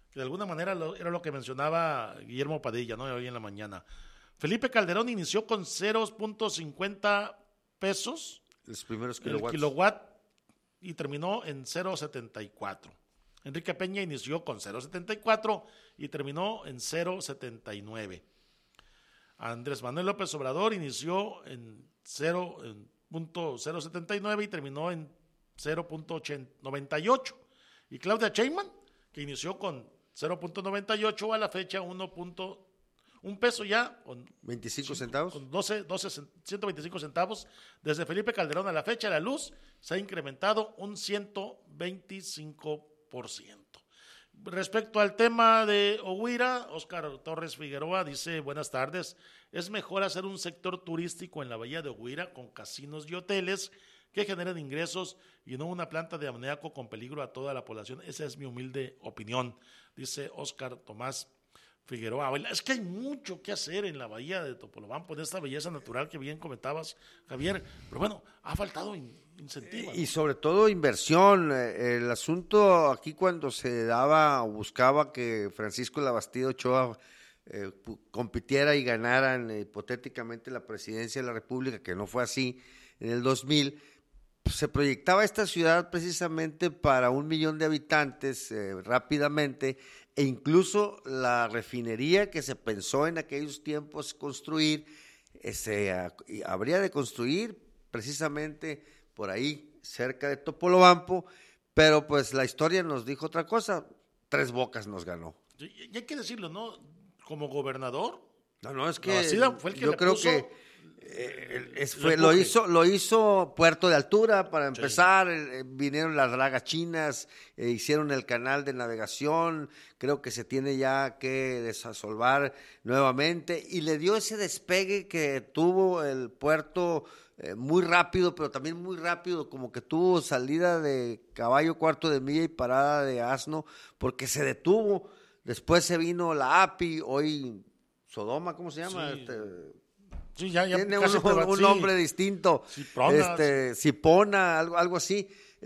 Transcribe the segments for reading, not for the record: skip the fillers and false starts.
que de alguna manera era lo que mencionaba Guillermo Padilla, ¿no? Hoy en la mañana. Felipe Calderón inició con 0.50 pesos Los primeros el kilowatt y terminó en 0.74. Enrique Peña inició con 0.74 y terminó en 0.79. Andrés Manuel López Obrador inició en 0.079 y terminó en 0.98. Y Claudia Sheinbaum, que inició con 0.98 a la fecha 1 peso ya con 25 centavos. Con 125 centavos. Desde Felipe Calderón a la fecha, la luz se ha incrementado un 125%. Respecto al tema de Oguira, Óscar Torres Figueroa dice, buenas tardes, es mejor hacer un sector turístico en la bahía de Oguira con casinos y hoteles que generen ingresos y no una planta de amoníaco con peligro a toda la población. Esa es mi humilde opinión, dice Óscar Tomás Figueroa. Es que hay mucho que hacer en la bahía de Topolobampo, en esta belleza natural que bien comentabas, Javier, pero bueno, ha faltado incentivo, ¿no? Y sobre todo inversión. El asunto aquí cuando se daba o buscaba que Francisco Labastida Ochoa compitiera y ganaran hipotéticamente la presidencia de la República, que no fue así en el 2000, se proyectaba esta ciudad precisamente para 1 millón de habitantes rápidamente, e incluso la refinería que se pensó en aquellos tiempos construir, habría de construir precisamente por ahí, cerca de Topolobampo, pero pues la historia nos dijo otra cosa, Tres Bocas nos ganó. Y hay que decirlo, ¿no? Como gobernador. No, es que fue el que yo creo puso, que lo hizo Puerto de Altura para empezar, sí. Vinieron las dragas chinas, hicieron el canal de navegación, creo que se tiene ya que desasolvar nuevamente, y le dio ese despegue que tuvo el puerto muy rápido, pero también muy rápido, como que tuvo salida de caballo cuarto de milla y parada de asno, porque se detuvo. Después se vino la API, hoy Sodoma, ¿cómo se llama? Sí. Sí, ya tiene un nombre distinto, Cipona, algo así,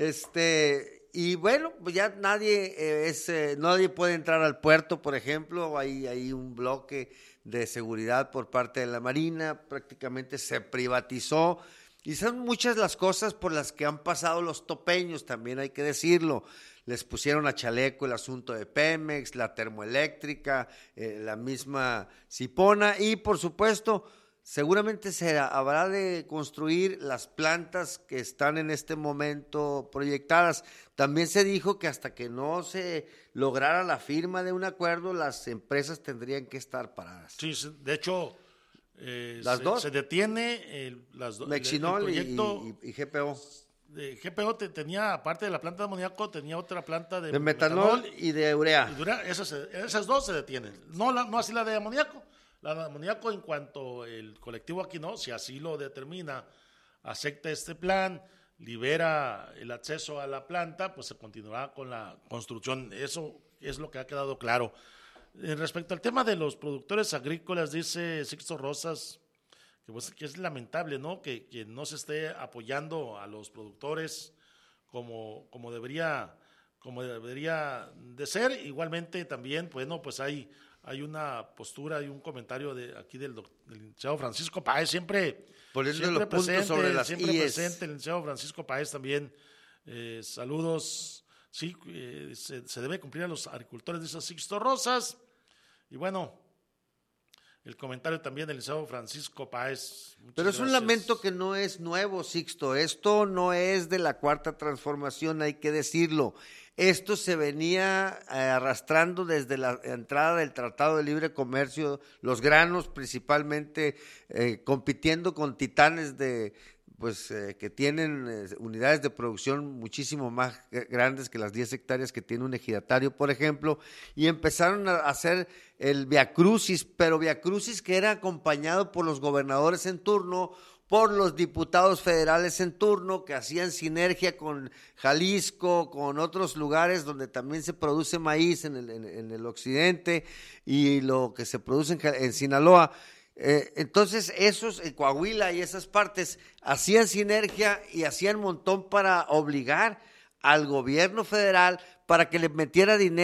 y bueno, pues ya nadie puede entrar al puerto, por ejemplo, hay un bloque de seguridad por parte de la Marina, prácticamente se privatizó, y son muchas las cosas por las que han pasado los topeños, también hay que decirlo. Les pusieron a chaleco el asunto de Pemex, la termoeléctrica, la misma Cipona, y por supuesto seguramente se habrá de construir las plantas que están en este momento proyectadas. También se dijo que hasta que no se lograra la firma de un acuerdo, las empresas tendrían que estar paradas. Sí, de hecho, las dos se detiene Mexinol el proyecto y GPO. GPO tenía, aparte de la planta de amoníaco, tenía otra planta de metanol y de urea. Esas dos se detienen. No así la de amoníaco. La de amoníaco, en cuanto el colectivo aquí no, si así lo determina, acepta este plan, libera el acceso a la planta, pues se continuará con la construcción. Eso es lo que ha quedado claro. Respecto al tema de los productores agrícolas, dice Sixto Rosas, que es lamentable, ¿no? Que no se esté apoyando a los productores como debería de ser. Igualmente también, bueno, pues hay una postura y un comentario de aquí del licenciado Francisco Páez, siempre poniendo los puntos sobre las siempre IES. Presente el licenciado Francisco Páez también. Saludos. Sí, se debe cumplir a los agricultores, dice Sixto Rosas. Y bueno, el comentario también del licenciado Francisco Páez. Pero es un lamento que no es nuevo, Sixto. Esto no es de la Cuarta Transformación, hay que decirlo. Esto se venía arrastrando desde la entrada del Tratado de Libre Comercio, los granos principalmente, compitiendo con titanes que tienen unidades de producción muchísimo más grandes que las 10 hectáreas que tiene un ejidatario, por ejemplo, y empezaron a hacer el viacrucis, pero viacrucis que era acompañado por los gobernadores en turno, por los diputados federales en turno, que hacían sinergia con Jalisco, con otros lugares donde también se produce maíz en el occidente, y lo que se produce en Sinaloa. Entonces esos, en Coahuila y esas partes, hacían sinergia y hacían montón para obligar al gobierno federal para que le metiera dinero